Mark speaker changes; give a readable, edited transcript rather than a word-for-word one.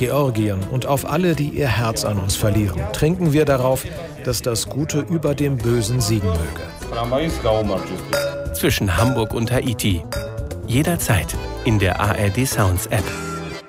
Speaker 1: Georgien und auf alle, die ihr Herz an uns verlieren. Trinken wir darauf, dass das Gute über dem Bösen siegen möge.
Speaker 2: Zwischen Hamburg und Haiti. Jederzeit in der ARD Sounds App.